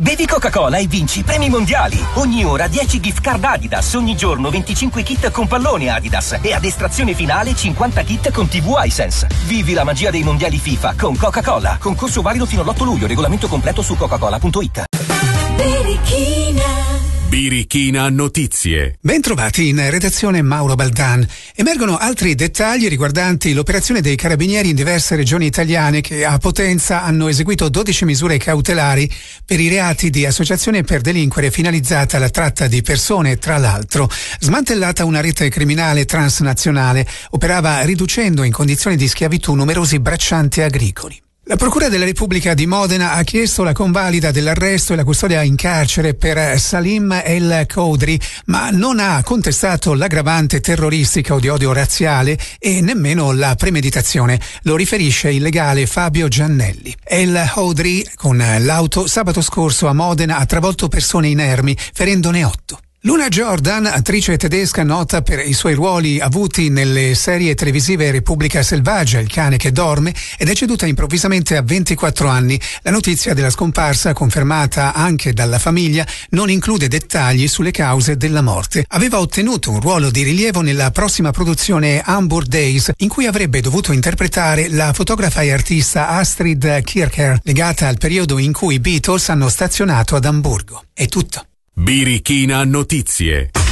Bevi Coca-Cola e vinci premi mondiali. Ogni ora 10 gift card Adidas, ogni giorno 25 kit con pallone Adidas e ad estrazione finale 50 kit con TV Hisense. Vivi la magia dei mondiali FIFA con Coca-Cola. Concorso valido fino all'8 luglio, regolamento completo su coca-cola.it. Birichina Notizie. Bentrovati in redazione Mauro Baldan. Emergono altri dettagli riguardanti l'operazione dei carabinieri in diverse regioni italiane che a Potenza hanno eseguito 12 misure cautelari per i reati di associazione per delinquere finalizzata alla tratta di persone. Tra l'altro, smantellata una rete criminale transnazionale, operava riducendo in condizioni di schiavitù numerosi braccianti agricoli. La Procura della Repubblica di Modena ha chiesto la convalida dell'arresto e la custodia in carcere per Salim El Khoudry, ma non ha contestato l'aggravante terroristica o di odio razziale e nemmeno la premeditazione. Lo riferisce il legale Fabio Giannelli. El Khoudry, con l'auto, sabato scorso a Modena ha travolto persone inermi, ferendone 8. Luna Jordan, attrice tedesca nota per i suoi ruoli avuti nelle serie televisive Repubblica Selvaggia, Il cane che dorme, è deceduta improvvisamente a 24 anni. La notizia della scomparsa, confermata anche dalla famiglia, non include dettagli sulle cause della morte. Aveva ottenuto un ruolo di rilievo nella prossima produzione Hamburg Days, in cui avrebbe dovuto interpretare la fotografa e artista Astrid Kircher, legata al periodo in cui i Beatles hanno stazionato ad Amburgo. È tutto. Birichina Notizie.